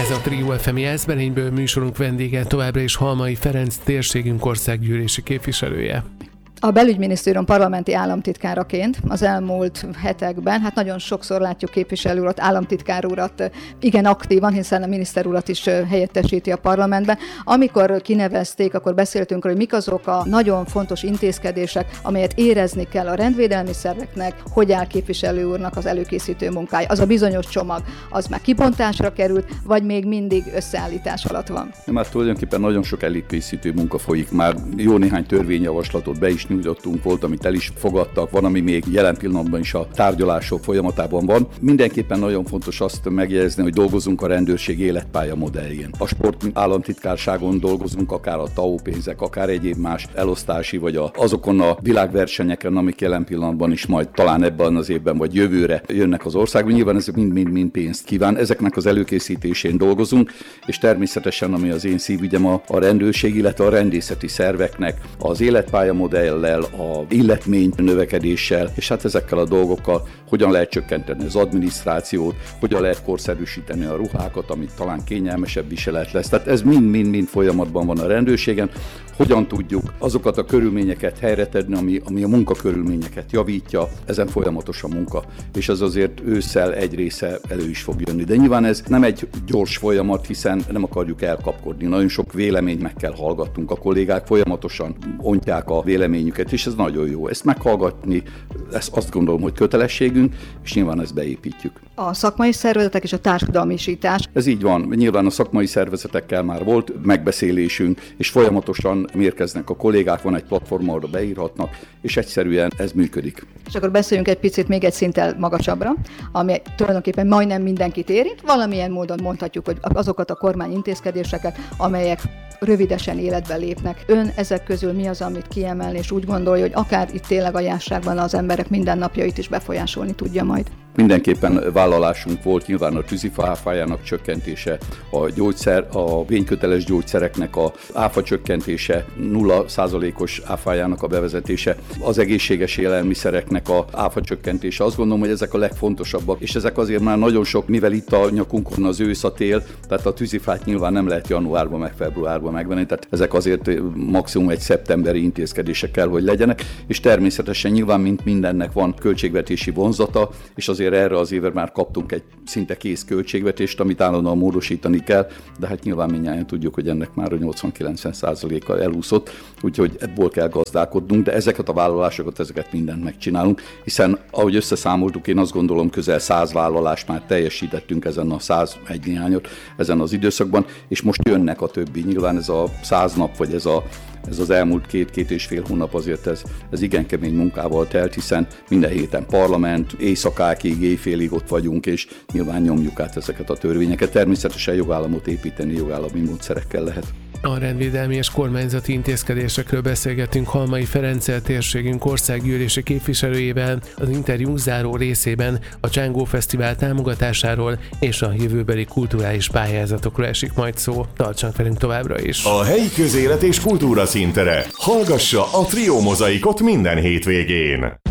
Ez a Trio FM Jászberényből, műsorunk vendége továbbra is Halmai Ferenc, térségünk országgyűlési képviselője. A belügyminisztérium parlamenti államtitkáraként az elmúlt hetekben, nagyon sokszor látjuk képviselő urat, államtitkár urat igen aktívan, hiszen a miniszter urat is helyettesíti a parlamentben. Amikor kinevezték, akkor beszéltünk, hogy mik azok a nagyon fontos intézkedések, amelyet érezni kell a rendvédelmi szerveknek, hogy áll képviselő úrnak az előkészítő munkája. Az a bizonyos csomag, az már kibontásra került, vagy még mindig összeállítás alatt van? Már tulajdonképpen nagyon sok előkészítő munka folyik, már jó néhány törvényjavaslatot be is nyújtottunk, volt, amit el is fogadtak, van, ami még jelen pillanatban is a tárgyalások folyamatában van. Mindenképpen nagyon fontos azt megjegyezni, hogy dolgozunk a rendőrség életpálya modelljén. A sport államtitkárságon dolgozunk, akár a TAO pénzek, akár egyéb más elosztási, vagy azokon a világversenyeken, amik jelen pillanatban is majd talán ebben az évben, vagy jövőre jönnek az országban. Nyilván ezek mind pénzt kíván. Ezeknek az előkészítésén dolgozunk, és természetesen, ami az én szívügyem, a rendőrség, illetve a rendészeti szerveknek az életpálya modell, a illetmény növekedéssel, és ezekkel a dolgokkal hogyan lehet csökkenteni az adminisztrációt, hogyan lehet korszerűsíteni a ruhákat, amit talán kényelmesebb viselet lesz. Tehát ez mind folyamatban van a rendőrségen. Hogyan tudjuk azokat a körülményeket helyre tenni, ami a munkakörülményeket javítja, ezen folyamatos a munka. És ez azért ősszel egy része elő is fog jönni. De nyilván ez nem egy gyors folyamat, hiszen nem akarjuk elkapkodni. Nagyon sok véleményt meg kell hallgatnunk. A kollégák folyamatosan ontják a véleményüket, és ez nagyon jó. Ezt meghallgatni, ezt azt gondolom, hogy kötelességünk, és nyilván ezt beépítjük. A szakmai szervezetek és a társadalmisítás. Ez így van. Nyilván a szakmai szervezetekkel már volt megbeszélésünk, és folyamatosan érkeznek a kollégák, van egy platform, ahol beírhatnak, és egyszerűen ez működik. És akkor beszéljünk egy picit még egy szinttel magasabbra, ami tulajdonképpen majdnem mindenkit érint. Valamilyen módon mondhatjuk, hogy azokat a kormány intézkedéseket, amelyek rövidesen életbe lépnek. Ön ezek közül mi az, amit kiemel, és úgy gondolja, hogy akár itt tényleg a járságban az emberek mindennapjait is befolyásolni tudja majd? Mindenképpen vállalásunk volt nyilván a tűzifa áfájának csökkentése, a vényköteles gyógyszereknek a áfa csökkentése, 0%-os áfájának a bevezetése, az egészséges élelmiszereknek a áfa csökkentése. Azt gondolom, hogy ezek a legfontosabbak, és ezek azért már nagyon sok, mivel itt a nyakunkon az ősz, a tél, tehát a tűzifát nyilván nem lehet januárban meg februárban megvenni, tehát ezek azért maximum egy szeptemberi intézkedések kell, hogy legyenek, és természetesen nyilván mint mindennek van költségvetési vonzata, és azért erre az évre már kaptunk egy szinte kész költségvetést, amit állandóan módosítani kell, de nyilván mindnyájan tudjuk, hogy ennek már a 80-90%-a elúszott, úgyhogy ebből kell gazdálkodnunk, de ezeket a vállalásokat, ezeket mindent megcsinálunk, hiszen ahogy összeszámoltuk, én azt gondolom, közel 100 vállalást már teljesítettünk ezen a 101 néhányot ezen az időszakban, és most jönnek a többi. Nyilván ez a 100 nap, vagy ez az elmúlt két és fél hónap azért ez igen kemény munkával telt, hiszen minden héten parlament, éjszakákig, éjfélig ott vagyunk, és nyilván nyomjuk át ezeket a törvényeket. Természetesen jogállamot építeni jogállami módszerekkel lehet. A rendvédelmi és kormányzati intézkedésekről beszélgetünk Halmai Ferenccel, térségünk országgyűlési képviselőjével, az interjú záró részében a Csángó Fesztivál támogatásáról és a jövőbeli kulturális pályázatokról esik majd szó. Tartsanak velünk továbbra is! A helyi közélet és kultúra szintere. Hallgassa a Trio Mozaikot minden hétvégén!